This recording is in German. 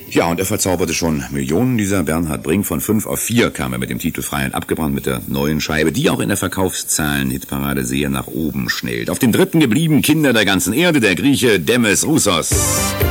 Ja, und er verzauberte schon Millionen. Dieser Bernhard Brink, von 5 auf 4 kam er mit dem Titel Frei und abgebrannt mit der neuen Scheibe, die auch in der Verkaufszahlen-Hitparade sehr nach oben schnellt. Auf dem 3. geblieben Kinder der ganzen Erde, der Grieche Demis Roussos.